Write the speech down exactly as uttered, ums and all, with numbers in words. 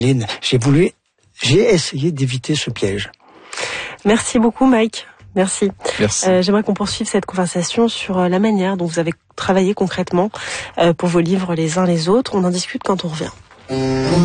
J'ai voulu, j'ai essayé d'éviter ce piège. Merci beaucoup, Mike. Merci. Merci. Euh, j'aimerais qu'on poursuive cette conversation sur la manière dont vous avez travaillé concrètement euh, pour vos livres les uns les autres. On en discute quand on revient.